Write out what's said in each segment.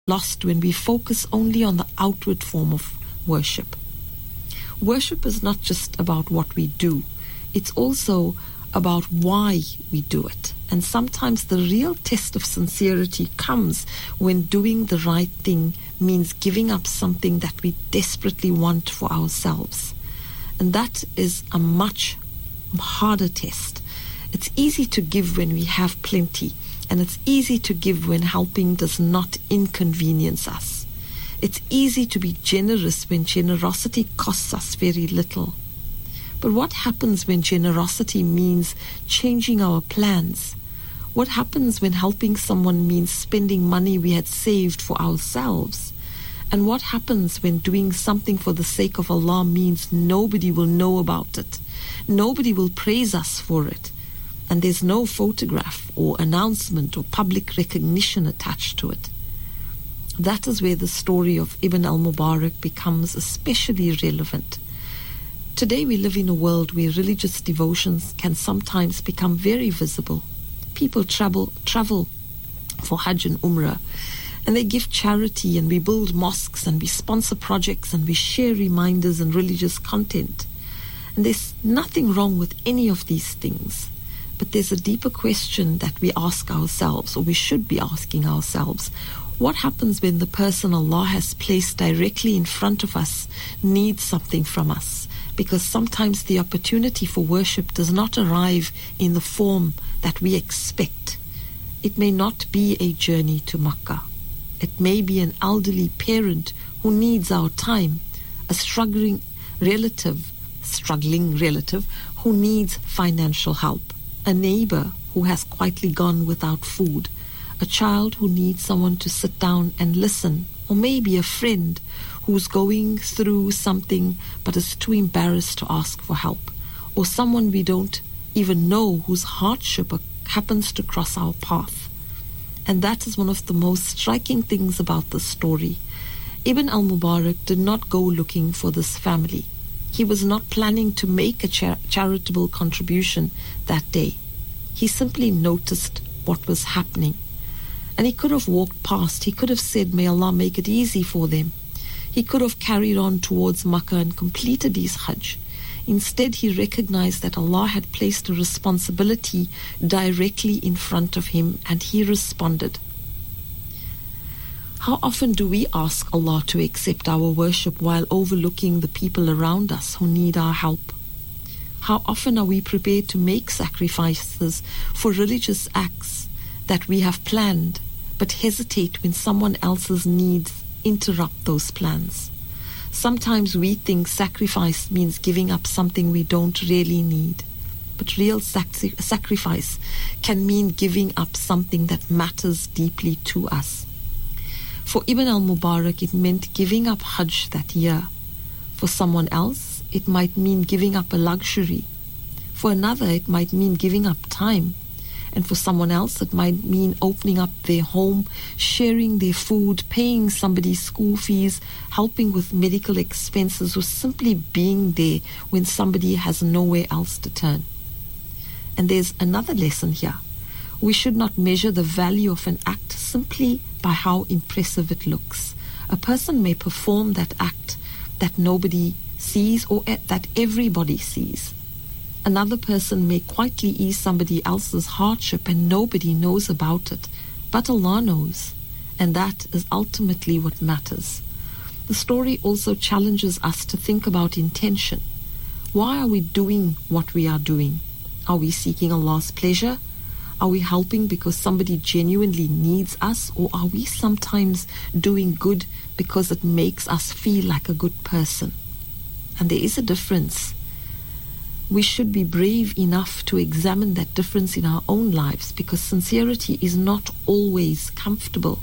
lost when we focus only on the outward form of worship. Worship is not just about what we do, it's also about why we do it. And sometimes the real test of sincerity comes when doing the right thing means giving up something that we desperately want for ourselves. And that is a much harder test. It's easy to give when we have plenty, and it's easy to give when helping does not inconvenience us. It's easy to be generous when generosity costs us very little. But what happens when generosity means changing our plans? What happens when helping someone means spending money we had saved for ourselves? And what happens when doing something for the sake of Allah means nobody will know about it? Nobody will praise us for it. And there's no photograph or announcement or public recognition attached to it. That is where the story of Ibn al-Mubarak becomes especially relevant. Today we live in a world where religious devotions can sometimes become very visible. People travel for Hajj and Umrah, and they give charity, and we build mosques, and we sponsor projects, and we share reminders and religious content. And there's nothing wrong with any of these things. But there's a deeper question that we ask ourselves, or we should be asking ourselves. What happens when the person Allah has placed directly in front of us needs something from us? Because sometimes the opportunity for worship does not arrive in the form that we expect. It may not be a journey to Makkah. It may be an elderly parent who needs our time, a struggling relative who needs financial help, a neighbor who has quietly gone without food, a child who needs someone to sit down and listen, or maybe a friend who's going through something but is too embarrassed to ask for help, or someone we don't even know whose hardship happens to cross our path. And that is one of the most striking things about this story. Ibn al-Mubarak did not go looking for this family. He was not planning to make a charitable contribution that day. He simply noticed what was happening. And he could have walked past. He could have said, "May Allah make it easy for them." He could have carried on towards Makkah and completed his Hajj. Instead, he recognized that Allah had placed a responsibility directly in front of him, and he responded. How often do we ask Allah to accept our worship while overlooking the people around us who need our help? How often are we prepared to make sacrifices for religious acts that we have planned, but hesitate when someone else's needs interrupt those plans? Sometimes we think sacrifice means giving up something we don't really need. But real sacrifice can mean giving up something that matters deeply to us. For Ibn al-Mubarak, it meant giving up Hajj that year. For someone else, it might mean giving up a luxury. For another, it might mean giving up time. And for someone else, it might mean opening up their home, sharing their food, paying somebody's school fees, helping with medical expenses, or simply being there when somebody has nowhere else to turn. And there's another lesson here. We should not measure the value of an act simply by how impressive it looks. A person may perform that act that nobody sees or that everybody sees. Another person may quietly ease somebody else's hardship and nobody knows about it, but Allah knows, and that is ultimately what matters. The story also challenges us to think about intention. Why are we doing what we are doing? Are we seeking Allah's pleasure? Are we helping because somebody genuinely needs us, or are we sometimes doing good because it makes us feel like a good person? And there is a difference. We should be brave enough to examine that difference in our own lives, because sincerity is not always comfortable.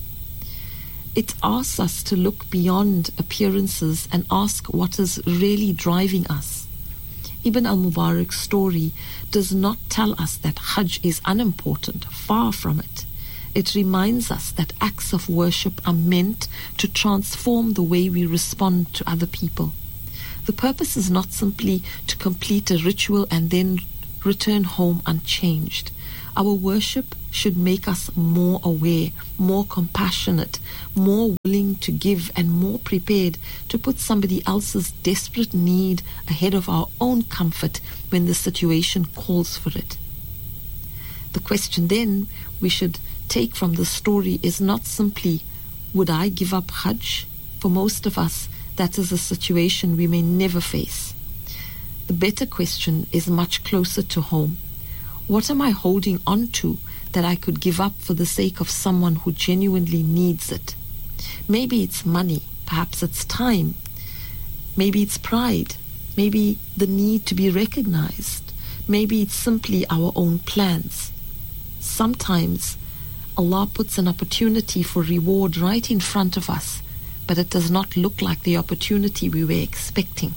It asks us to look beyond appearances and ask what is really driving us. Ibn al-Mubarak's story does not tell us that Hajj is unimportant, far from it. It reminds us that acts of worship are meant to transform the way we respond to other people. The purpose is not simply to complete a ritual and then return home unchanged. Our worship should make us more aware, more compassionate, more willing to give, and more prepared to put somebody else's desperate need ahead of our own comfort when the situation calls for it. The question then we should take from the story is not simply, would I give up Hajj? For most of us, that is a situation we may never face. The better question is much closer to home. What am I holding on to that I could give up for the sake of someone who genuinely needs it? Maybe it's money, perhaps it's time, maybe it's pride, maybe the need to be recognized, maybe it's simply our own plans. Sometimes Allah puts an opportunity for reward right in front of us, but it does not look like the opportunity we were expecting.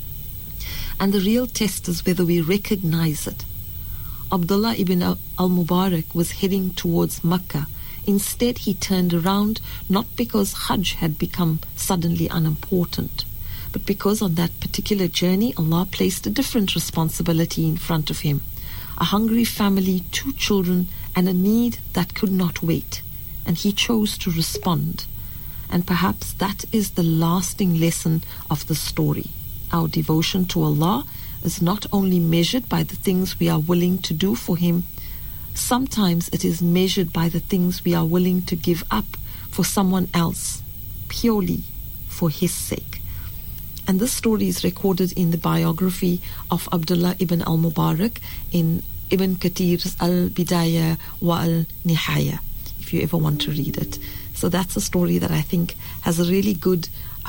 And the real test is whether we recognize it. Abdullah ibn al-Mubarak was heading towards Mecca. Instead, he turned around, not because Hajj had become suddenly unimportant, but because on that particular journey, Allah placed a different responsibility in front of him. A hungry family, 2 children, and a need that could not wait. And he chose to respond. And perhaps that is the lasting lesson of the story. Our devotion to Allah is not only measured by the things we are willing to do for Him, sometimes it is measured by the things we are willing to give up for someone else, purely for His sake. And this story is recorded in the biography of Abdullah ibn al-Mubarak in Ibn Kathir's Al-Bidayah wa Al-Nihaya, if you ever want to read it. So that's a story that I think has a really good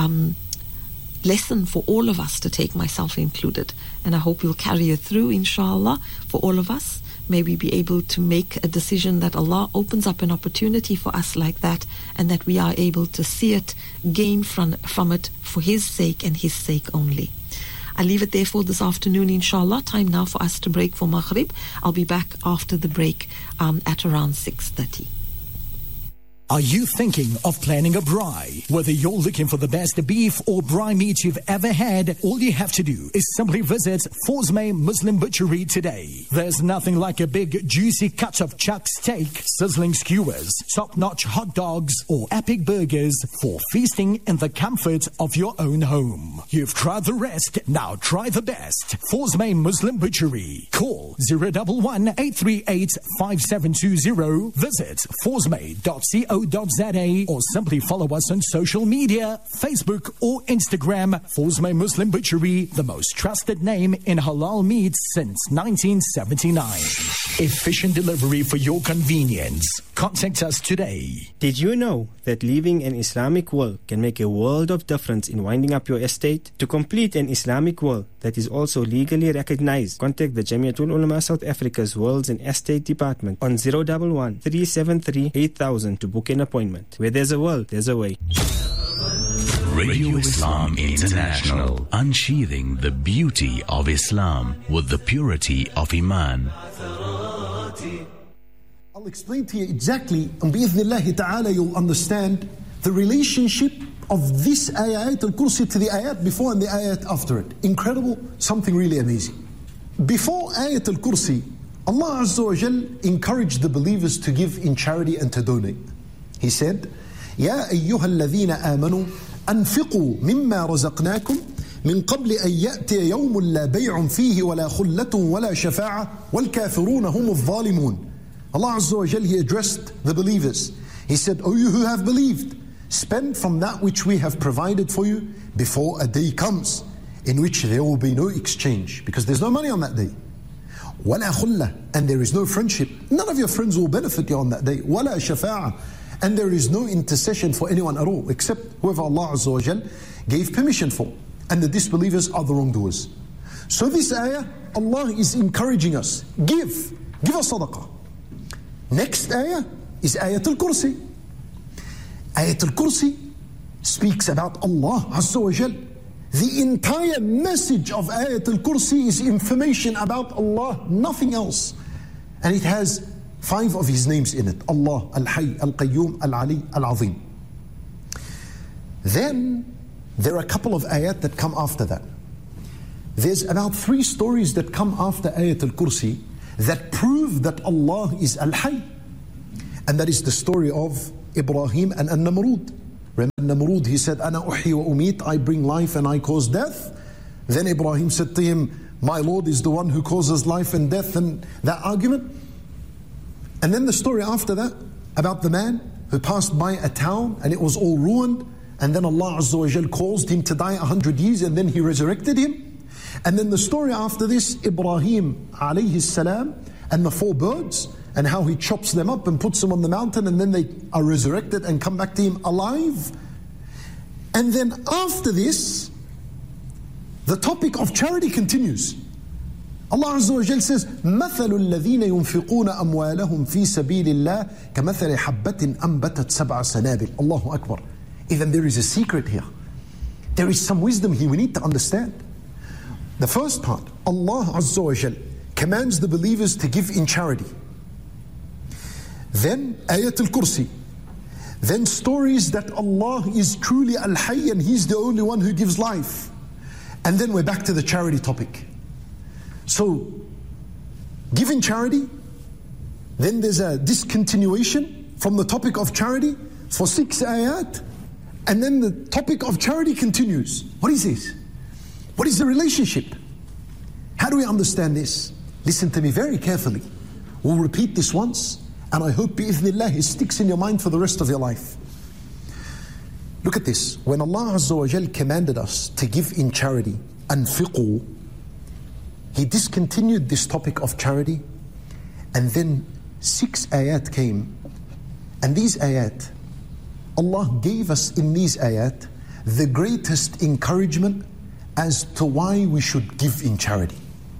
lesson for all of us to take, myself included. And I hope we'll carry it through, inshallah, for all of us. May we be able to make a decision that Allah opens up an opportunity for us like that, and that we are able to see it, gain from it for His sake and His sake only. I'll leave it there for this afternoon, inshallah. Time now for us to break for Maghrib. I'll be back after the break at around 6:30. Are you thinking of planning a braai? Whether you're looking for the best beef or braai meat you've ever had, all you have to do is simply visit Forsmay Muslim Butchery today. There's nothing like a big, juicy cut of chuck steak, sizzling skewers, top-notch hot dogs, or epic burgers for feasting in the comfort of your own home. You've tried the rest, now try the best. Forsmay Muslim Butchery. Call 011-838-5720. Visit forsmay.co.za or simply follow us on social media, Facebook or Instagram. Forsmay Muslim Butchery, the most trusted name in halal meat since 1979. Efficient delivery for your convenience. Contact us today. Did you know that leaving an Islamic will can make a world of difference in winding up your estate? To complete an Islamic will that is also legally recognized, contact the Jamiatul Ulama South Africa's Wills and Estate Department on 011-373-8000 to book an appointment. Where there's a will, there's a way. Radio Islam International, unsheathing the beauty of Islam with the purity of Iman. I'll explain to you exactly, and bi'idhnillahi ta'ala you'll understand the relationship of this ayat al-Kursi to the ayat before and the ayat after it. Incredible, something really amazing. Before ayat al-Kursi, Allah Azza wa Jal encouraged the believers to give in charity and to donate. He said, يَا أَيُّهَا الَّذِينَ آمَنُوا أَنفِقُوا مِمَّا رَزَقْنَاكُمْ من قبل أن يأتي يوم لا بيع فيه ولا خلة ولا شفاعة والكافرون هم الظالمون. Allah Azza wa Jal, He addressed the believers. He said, O you who have believed, spend from that which we have provided for you before a day comes in which there will be no exchange, because there's no money on that day. وَلَا خُلَّةً, and there is no friendship. None of your friends will benefit you on that day. وَلَا شَفَاعَةً, and there is no intercession for anyone at all, except whoever Allah Azza wa Jal gave permission for. And the disbelievers are the wrongdoers. So this ayah, Allah is encouraging us. Give us sadaqah. Next ayah is Ayat al-Kursi. Ayat al-Kursi speaks about Allah Azza wa Jal. The entire message of Ayat al-Kursi is information about Allah, nothing else. And it has 5 of His names in it. Allah, Al-Hayy, Al-Qayyum, Al-Ali, Al-Azim. Then there are a couple of ayat that come after that. There's about 3 stories that come after Ayat al-Kursi that prove that Allah is Al-Hayy. And that is the story of Ibrahim and Namrud. Remember Namrud, he said, Ana uhi wa umit, I bring life and I cause death. Then Ibrahim said to him, my Lord is the one who causes life and death, and that argument. And then the story after that, about the man who passed by a town and it was all ruined, and then Allah Azza wa Jal caused him to die 100 years and then He resurrected him. And then the story after this, Ibrahim alayhi salam and the 4 birds, and how he chops them up and puts them on the mountain, and then they are resurrected and come back to him alive. And then after this, the topic of charity continues. Allah Azza wa Jal says, مَثَلُ الَّذِينَ يُنْفِقُونَ أَمْوَالَهُمْ فِي سَبِيلِ اللَّهِ كَمَثَلِ حَبَّةٍ أَنْبَتَتْ سَبْعَ سَنَابِلَ. Allahu Akbar. Even there is a secret here. There is some wisdom here we need to understand. The first part, Allah Azza wa Jal commands the believers to give in charity. Then Ayat al-Kursi. Then stories that Allah is truly Al-Hayy and He's the only one who gives life. And then we're back to the charity topic. So, giving charity, then there's a discontinuation from the topic of charity for 6 ayat, and then the topic of charity continues. What is this? What is the relationship? How do we understand this? Listen to me very carefully. We'll repeat this once, and I hope bi'ithnillah it sticks in your mind for the rest of your life. Look at this. When Allah Azza wa Jal commanded us to give in charity, anfiqu, He discontinued this topic of charity, and then 6 ayat came. And these ayat, Allah gave us in these ayat the greatest encouragement as to why we should give in charity.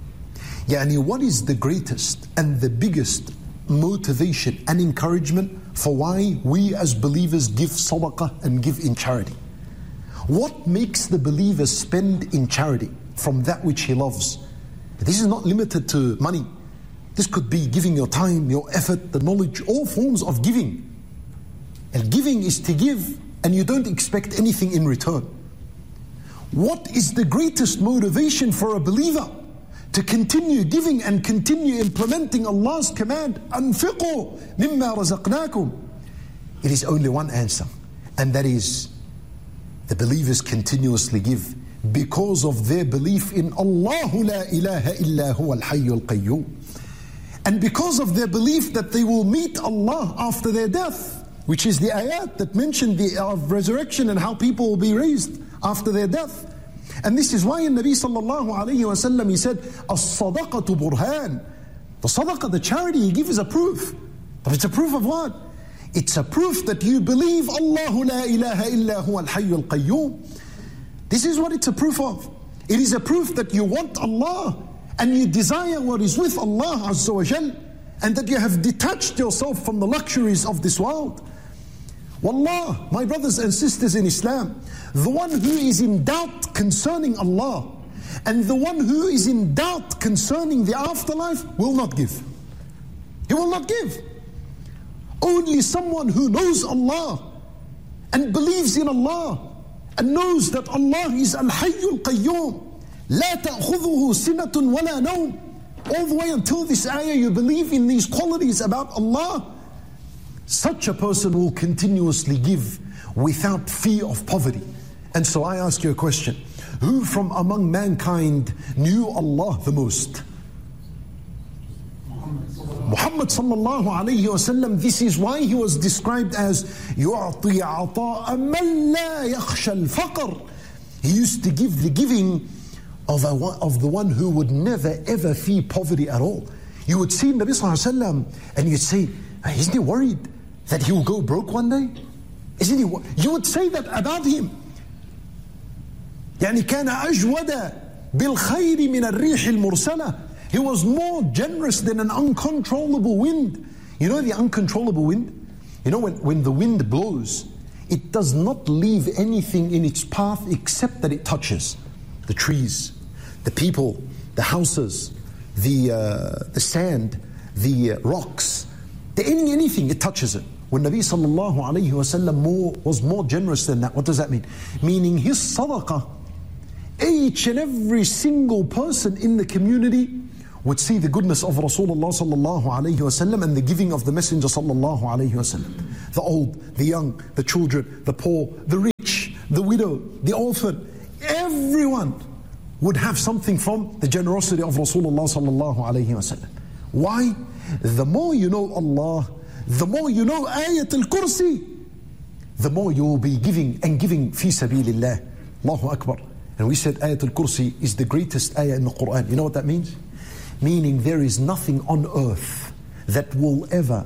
Yani, what is the greatest and the biggest motivation and encouragement for why we as believers give sadaqah and give in charity? What makes the believer spend in charity from that which he loves? This is not limited to money. This could be giving your time, your effort, the knowledge, all forms of giving. And giving is to give, and you don't expect anything in return. What is the greatest motivation for a believer to continue giving and continue implementing Allah's command, أَنْفِقُوا مِمَّا رَزَقْنَاكُمْ? It is only one answer, and that is the believers continuously give because of their belief in Allahu la ilaha illa huwa al-hayyul qayyum, and because of their belief that they will meet Allah after their death, which is the ayat that mentioned the resurrection and how people will be raised after their death. And this is why in Nabi sallallahu alayhi wa sallam he said, as-sadaqatu burhan. The sadaqah, the charity you give is a proof. But it's a proof of what? It's a proof that you believe Allahu la ilaha illa huwa al-hayyul qayyum. This is what it's a proof of. It is a proof that you want Allah and you desire what is with Allah Azza wa Jal, and that you have detached yourself from the luxuries of this world. Wallah, my brothers and sisters in Islam, the one who is in doubt concerning Allah and the one who is in doubt concerning the afterlife will not give. He will not give. Only someone who knows Allah and believes in Allah and knows that Allah is Al-Hayyul Qayyum, لا تأخذه سنة ولا نوم. All the way until this ayah you believe in these qualities about Allah, such a person will continuously give without fear of poverty. And so I ask you a question. Who from among mankind knew Allah the most? Muhammad sallallahu alayhi wa sallam. This is why he was described as يُعْطِي عَطَاءً مَنْ لَا يَخْشَى الْفَقْرِ. He used to give the giving of the one who would never ever fear poverty at all. You would see Nabi sallallahu alayhi wa sallam and you'd say, isn't he worried that he will go broke one day? Isn't he? You would say that about him. يعني كان أجود بالخير من الريح المرسلة. He was more generous than an uncontrollable wind. You know the uncontrollable wind? You know when the wind blows, it does not leave anything in its path except that it touches the trees, the people, the houses, the sand, the rocks, anything, it touches it. When Nabi sallallahu alayhi wa sallam was more generous than that, what does that mean? Meaning his sadaqah, each and every single person in the community would see the goodness of Rasulullah sallallahu alayhi wasallam and the giving of the Messenger sallallahu alayhi wasallam. The old, the young, the children, the poor, the rich, the widow, the orphan, everyone would have something from the generosity of Rasulullah sallallahu alayhi wasallam. Why? The more you know Allah, the more you know Ayat al-Kursi, the more you will be giving and giving fi sabilillah. Allahu Akbar. And we said Ayat al-Kursi is the greatest ayah in the Quran. You know what that means? Meaning there is nothing on earth that will ever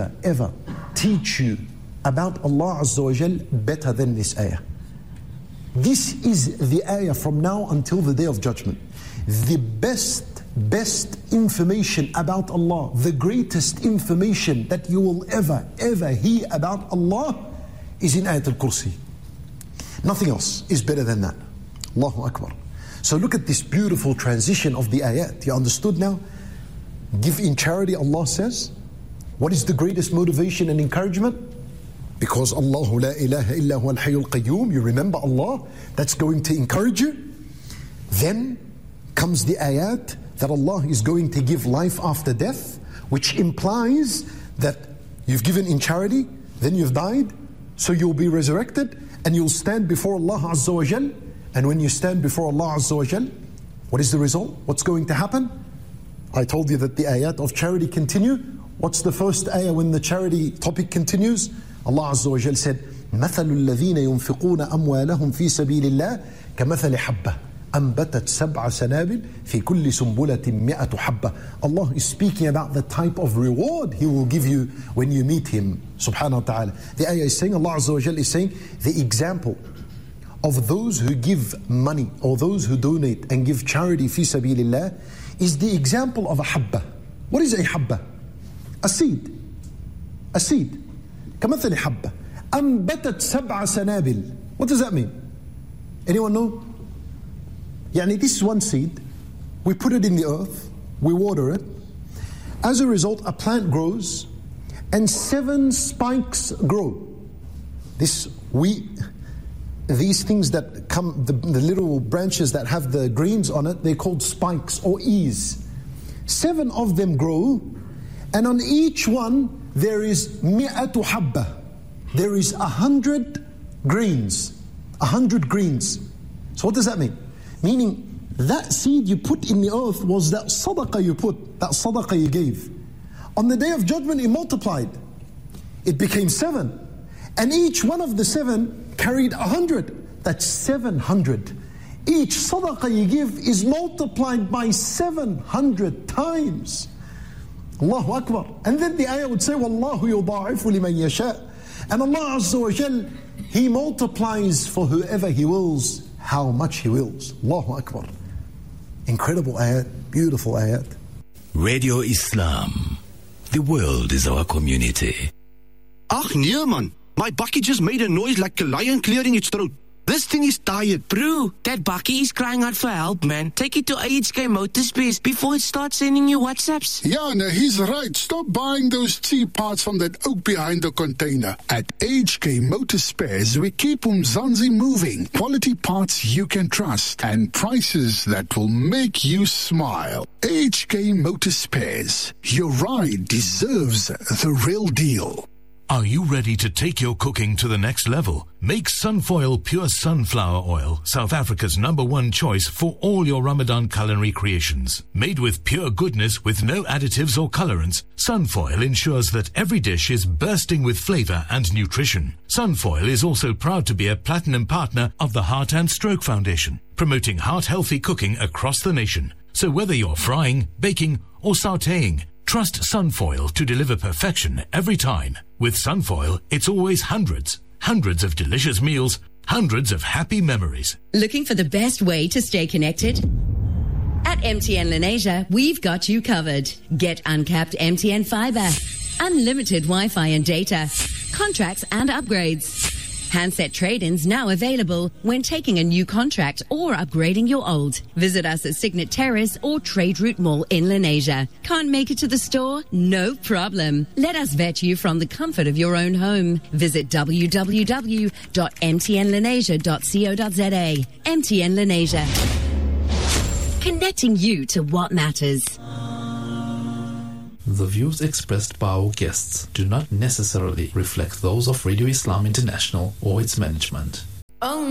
teach you about Allah Azza wa Jal better than this ayah. This is the ayah from now until the Day of Judgment. The best information about Allah, the greatest information that you will ever hear about Allah is in Ayat al-Kursi. Nothing else is better than that. Allahu Akbar. So look at this beautiful transition of the ayat. You understood now? Give in charity, Allah says. What is the greatest motivation and encouragement? Because Allahu la ilaha illa huwa al-hayyul qayyum. You remember Allah, that's going to encourage you. Then comes the ayat that Allah is going to give life after death, which implies that you've given in charity, then you've died, so you'll be resurrected and you'll stand before Allah Azza wa Jal. And when you stand before Allah Azza wa Jal, what is the result? What's going to happen? I told you that the ayat of charity continue. What's the first ayah when the charity topic continues? Allah Azza wa Jal said, مَثَلُ الَّذِينَ يُنْفِقُونَ أَمْوَالَهُمْ فِي سَبِيلِ اللَّهِ كَمَثَلِ حَبَّةٍ أَنْبَتَتْ سَبْعَ سَنَابِلٍ فِي كُلِّ سُنْبُلَةٍ مِئَةُ حَبَّةٍ. Allah is speaking about the type of reward He will give you when you meet Him, subhanahu wa ta'ala. The ayah is saying, Allah Azza wa Jal is saying, the example of those who give money or those who donate and give charity fi sabilillah is the example of a habba. What is a habba? A seed. A seed. كمثل حبة أنبتت سبع سنابل. What does that mean? Anyone know? يعني this one seed, we put it in the earth, we water it. As a result, a plant grows and 7 spikes grow. These things that come, the little branches that have the greens on it, they're called spikes or ears. 7 of them grow, and on each one there is mi'atu habba. There is 100 greens. 100 greens. So what does that mean? Meaning that seed you put in the earth was that sadaqah you put, that sadaqah you gave. On the Day of Judgment it multiplied. It became 7. And each one of the 7 carried 100. That's 700. Each sadaqah you give is multiplied by 700 times. Allahu Akbar. And then the ayah would say, Wallahu yudha'ifu liman yasha'. And Allah Azza wa Jal, He multiplies for whoever He wills, how much He wills. Allahu Akbar. Incredible ayat, beautiful ayat. Radio Islam. The world is our community. Ach nee man, my bakkie just made a noise like a lion clearing its throat. This thing is tired. Bro, that bakkie is crying out for help, man. Take it to HK Motorspares before it starts sending you WhatsApps. Yeah, no, he's right. Stop buying those cheap parts from that oak behind the container. At HK Motorspares, we keep Umzansi moving. Quality parts you can trust and prices that will make you smile. HK Motorspares. Your ride deserves the real deal. Are you ready to take your cooking to the next level? Make Sunfoil Pure Sunflower Oil, South Africa's #1 choice for all your Ramadan culinary creations. Made with pure goodness with no additives or colorants, Sunfoil ensures that every dish is bursting with flavor and nutrition. Sunfoil is also proud to be a platinum partner of the Heart and Stroke Foundation, promoting heart-healthy cooking across the nation. So whether you're frying, baking, or sautéing, trust Sunfoil to deliver perfection every time. With Sunfoil, it's always hundreds of delicious meals, hundreds of happy memories. Looking for the best way to stay connected? At MTN Lenasia, we've got you covered. Get uncapped MTN fiber, unlimited Wi-Fi and data, contracts and upgrades. Handset trade-ins now available when taking a new contract or upgrading your old. Visit us at Signet Terrace or Trade Route Mall in Lenasia. Can't make it to the store? No problem. Let us vet you from the comfort of your own home. Visit www.mtnlenasia.co.za. MTN Lenasia. Connecting you to what matters. The views expressed by our guests do not necessarily reflect those of Radio Islam International or its management. Oh